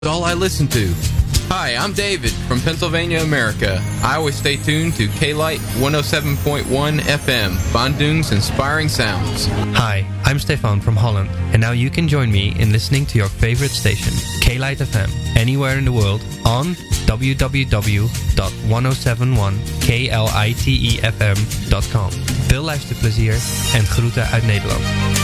All I listen to. Hi, I'm David from Pennsylvania, America. I always stay tuned to K-Light 107.1 FM, Bandung's inspiring sounds. Hi, I'm Stefan from Holland, and now you can join me in listening to your favorite station, K-Light FM, anywhere in the world on www.1071klitefm.com. Veel luisterplezier en groeten uit Nederland.